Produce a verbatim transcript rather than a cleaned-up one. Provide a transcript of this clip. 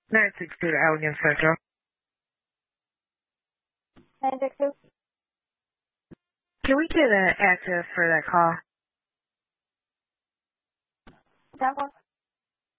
nine six two to Allegan Central. nine six two. Can we get an access for that call? ten four.